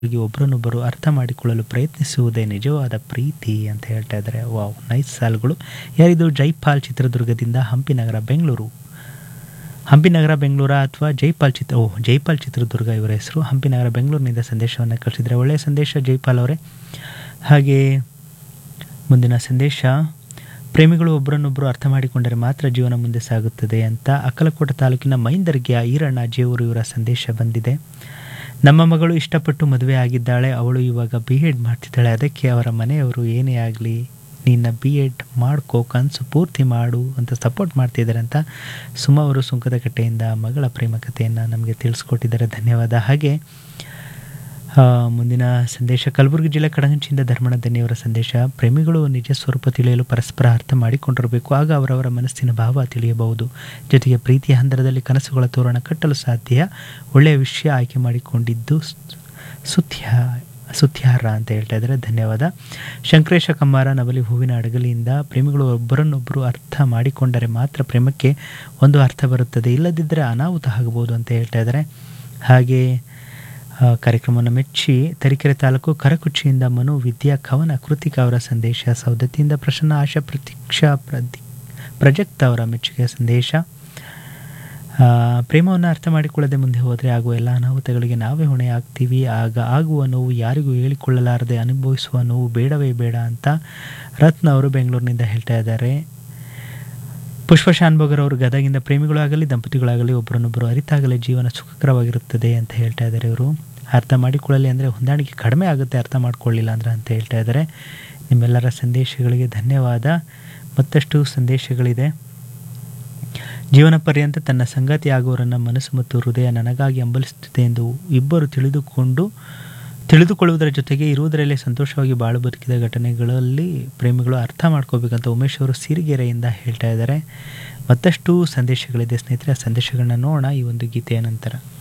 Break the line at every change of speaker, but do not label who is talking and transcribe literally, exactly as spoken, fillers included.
ಗೆ ಒಬ್ಬರನ್ನೊಬ್ಬರು ಅರ್ಥ ಮಾಡಿಕೊಳ್ಳಲು ಪ್ರಯತ್ನಿಸುವುದೇ ನಿಜವಾದ ಪ್ರೀತಿ ಅಂತ ಹೇಳ್ತಾ ಇದ್ದಾರೆ. ವಾವ್, ನೈಸ್ ಸಾಲುಗಳು. ಯಾರಿದು? ಜೈಪಾಲ್ ಚಿತ್ರದುರ್ಗದಿಂದ ಹಂಪಿ ನಗರ ಬೆಂಗಳೂರು. ಹಂಪಿ ನಗರ ಬೆಂಗಳೂರ ಅಥವಾ ಜೈಪಾಲ್ ಚಿತ್ರ ಓ ಜೈಪಾಲ್ ಚಿತ್ರದುರ್ಗ ಇವರ ಹೆಸರು. ಹಂಪಿ ನಗರ ಬೆಂಗಳೂರಿನಿಂದ ಸಂದೇಶವನ್ನು ಕಳಿಸಿದರೆ ಒಳ್ಳೆಯ ಸಂದೇಶ ಜೈಪಾಲ್ ಅವರೇ. ಹಾಗೆ ಮುಂದಿನ ಸಂದೇಶ, ಪ್ರೇಮಿಗಳು ಒಬ್ಬರನ್ನೊಬ್ಬರು ಅರ್ಥ ಮಾಡಿಕೊಂಡರೆ ಮಾತ್ರ ಜೀವನ ಮುಂದೆ ಸಾಗುತ್ತದೆ ಅಂತ ಅಕ್ಕಲಕೋಟ ತಾಲೂಕಿನ ಮೈಂದರ್ಗಿಯ ಈರಣ್ಣ ಜೇವರು ಇವರ ಸಂದೇಶ ಬಂದಿದೆ. ನಮ್ಮ ಮಗಳು ಇಷ್ಟಪಟ್ಟು ಮದುವೆ ಆಗಿದ್ದಾಳೆ, ಅವಳು ಇವಾಗ ಬಿ ಎಡ್ ಮಾಡ್ತಿದ್ದಾಳೆ. ಅದಕ್ಕೆ ಅವರ ಮನೆಯವರು ಏನೇ ಆಗಲಿ ನಿನ್ನ ಬಿ ಎಡ್ ಮಾಡ್ಕೋ, ಕನಸು ಪೂರ್ತಿ ಮಾಡು ಅಂತ ಸಪೋರ್ಟ್ ಮಾಡ್ತಿದ್ದಾರೆ ಅಂತ ಸುಮಾ ಅವರು ಸುಂಕದಕಟ್ಟೆಯಿಂದ ಮಗಳ ಪ್ರೇಮ ಕಥೆಯನ್ನು ನಮಗೆ ತಿಳಿಸ್ಕೊಟ್ಟಿದ್ದಾರೆ. ಧನ್ಯವಾದ. ಹಾಗೆ ಮುಂದಿನ ಸಂದೇಶ, ಕಲಬುರಗಿ ಜಿಲ್ಲೆ ಕಡಗಂಚಿಯಿಂದ ಧರ್ಮಣ ಧನ್ಯವರ ಸಂದೇಶ. ಪ್ರೇಮಿಗಳು ನಿಜ ಸ್ವರೂಪ ತಿಳಿಯಲು ಪರಸ್ಪರ ಅರ್ಥ ಮಾಡಿಕೊಂಡಿರಬೇಕು, ಆಗ ಅವರವರ ಮನಸ್ಸಿನ ಭಾವ ತಿಳಿಯಬಹುದು. ಜೊತೆಗೆ ಪ್ರೀತಿಯ ಹಂದರದಲ್ಲಿ ಕನಸುಗಳ ತೋರಣ ಕಟ್ಟಲು ಸಾಧ್ಯ. ಒಳ್ಳೆಯ ವಿಷಯ ಆಯ್ಕೆ ಮಾಡಿಕೊಂಡಿದ್ದು ಸುತ್ಯ ಸುತ್ಯಾರ ಅಂತ ಹೇಳ್ತಾ ಇದ್ದಾರೆ. ಧನ್ಯವಾದ. ಶಂಕರೇಶ ಕಮ್ಮಾರ ನವಲಿ ಹೂವಿನ ಅಡಗಲಿಯಿಂದ, ಪ್ರೇಮಿಗಳು ಒಬ್ಬರನ್ನೊಬ್ಬರು ಅರ್ಥ ಮಾಡಿಕೊಂಡರೆ ಮಾತ್ರ ಪ್ರೇಮಕ್ಕೆ ಒಂದು ಅರ್ಥ ಬರುತ್ತದೆ, ಇಲ್ಲದಿದ್ದರೆ ಅನಾಹುತ ಆಗಬಹುದು ಅಂತ ಹೇಳ್ತಾ ಇದ್ದಾರೆ. ಹಾಗೆ ಕಾರ್ಯಕ್ರಮವನ್ನು ಮೆಚ್ಚಿ ತರೀಕೆರೆ ತಾಲೂಕು ಕರಕುಚ್ಚಿಯಿಂದ ಮನು ವಿದ್ಯಾ ಕವನ ಕೃತಿಕ ಅವರ ಸಂದೇಶ. ಸೌದತ್ತಿಯಿಂದ ಪ್ರಸನ್ನ ಆಶಾ ಪ್ರತೀಕ್ಷಾ ಪ್ರದಿ ಪ್ರಜಕ್ತ ಅವರ ಮೆಚ್ಚುಗೆಯ ಸಂದೇಶ. ಪ್ರೇಮವನ್ನು ಅರ್ಥ ಮಾಡಿಕೊಳ್ಳದೆ ಮುಂದೆ ಹೋದರೆ ಆಗುವ ಎಲ್ಲ ಅನಾಹುತಗಳಿಗೆ ನಾವೇ ಹೊಣೆ ಆಗ್ತೀವಿ. ಆಗ ಆಗುವ ನೋವು ಯಾರಿಗೂ ಹೇಳಿಕೊಳ್ಳಲಾರದೆ ಅನುಭವಿಸುವ ನೋವು ಬೇಡವೇ ಬೇಡ ಅಂತ ರತ್ನ ಅವರು ಬೆಂಗಳೂರಿನಿಂದ ಹೇಳ್ತಾ ಇದ್ದಾರೆ. ಪುಷ್ಪ ಶಾನ್ಭೋಗರ್ ಅವರು ಗದಗಿಂದ, ಪ್ರೇಮಿಗಳಾಗಲಿ ದಂಪತಿಗಳಾಗಲಿ ಒಬ್ಬರನ್ನೊಬ್ಬರು ಅರಿತಾಗಲೇ ಜೀವನ ಸುಖಕರವಾಗಿರುತ್ತದೆ ಅಂತ ಹೇಳ್ತಾ ಇದ್ದಾರೆ. ಇವರು ಅರ್ಥ ಮಾಡಿಕೊಳ್ಳಲಿ ಅಂದರೆ ಹೊಂದಾಣಿಕೆ ಕಡಿಮೆ ಆಗುತ್ತೆ, ಅರ್ಥ ಮಾಡ್ಕೊಳ್ಳಿಲ್ಲ ಅಂದ್ರೆ ಅಂತ ಹೇಳ್ತಾ ಇದ್ದಾರೆ. ನಿಮ್ಮೆಲ್ಲರ ಸಂದೇಶಗಳಿಗೆ ಧನ್ಯವಾದ. ಮತ್ತಷ್ಟು ಸಂದೇಶಗಳಿದೆ. ಜೀವನ ಪರ್ಯಂತ ತನ್ನ ಸಂಗಾತಿ ಆಗುವವರನ್ನು ಮನಸ್ಸು ಮತ್ತು ಹೃದಯ ನನಗಾಗಿ ಹಂಬಲಿಸುತ್ತದೆ ಎಂದು ಇಬ್ಬರು ತಿಳಿದುಕೊಂಡು ತಿಳಿದುಕೊಳ್ಳುವುದರ ಜೊತೆಗೆ ಇರುವುದರಲ್ಲೇ ಸಂತೋಷವಾಗಿ ಬಾಳು ಬದುಕಿದ ಘಟನೆಗಳಲ್ಲಿ ಪ್ರೇಮಿಗಳು ಅರ್ಥ ಮಾಡ್ಕೋಬೇಕಂತ ಉಮೇಶ್ ಅವರು ಸಿರಿಗೆರೆಯಿಂದ ಹೇಳ್ತಾ ಇದ್ದಾರೆ. ಮತ್ತಷ್ಟು ಸಂದೇಶಗಳಿದೆ ಸ್ನೇಹಿತರೆ, ಆ ಸಂದೇಶಗಳನ್ನ ನೋಡೋಣ ಈ ಒಂದು ಗೀತೆಯ ನಂತರ.